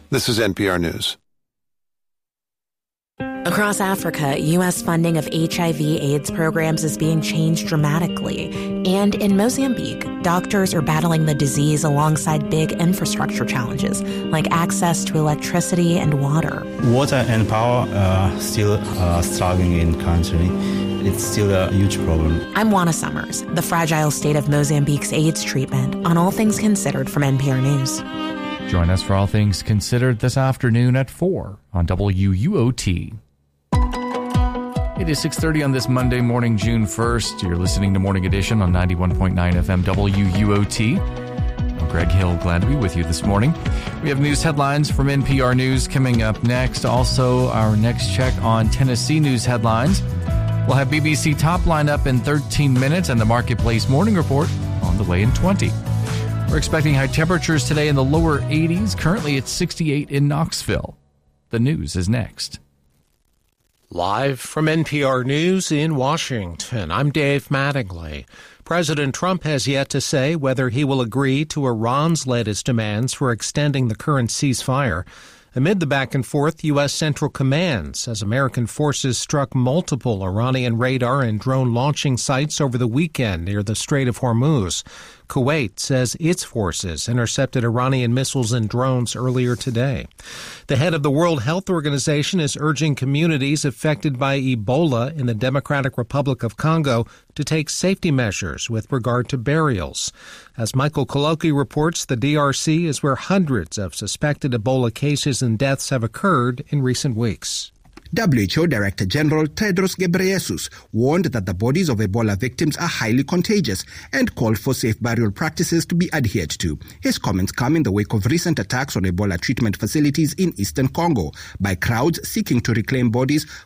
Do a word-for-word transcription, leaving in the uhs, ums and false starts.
This is N P R News. Across Africa, U S funding of H I V AIDS programs is being changed dramatically. And in Mozambique, doctors are battling the disease alongside big infrastructure challenges, like access to electricity and water. Water and power are still uh, struggling in country. It's still a huge problem. I'm Juana Summers, the fragile state of Mozambique's AIDS treatment, on All Things Considered from N P R News. Join us for All Things Considered this afternoon at four on W U O T. It is six thirty on this Monday morning, June first. You're listening to Morning Edition on ninety-one point nine F M W U O T. I'm Greg Hill, glad to be with you this morning. We have news headlines from N P R News coming up next. Also, our next check on Tennessee news headlines. We'll have B B C Top lined up in thirteen minutes and the Marketplace Morning Report on the way in twenty. We're expecting high temperatures today in the lower eighties. Currently, it's sixty-eight in Knoxville. The news is next. Live from N P R News in Washington, I'm Dave Mattingly. President Trump has yet to say whether he will agree to Iran's latest demands for extending the current ceasefire. Amid the back and forth, U S. Central Command says American forces struck multiple Iranian radar and drone launching sites over the weekend near the Strait of Hormuz. Kuwait says its forces intercepted Iranian missiles and drones earlier today. The head of the World Health Organization is urging communities affected by Ebola in the Democratic Republic of Congo to take safety measures with regard to burials. As Michael Koloki reports, the D R C is where hundreds of suspected Ebola cases and deaths have occurred in recent weeks. W H O Director General Tedros Ghebreyesus warned that the bodies of Ebola victims are highly contagious and called for safe burial practices to be adhered to. His comments come in the wake of recent attacks on Ebola treatment facilities in eastern Congo by crowds seeking to reclaim bodies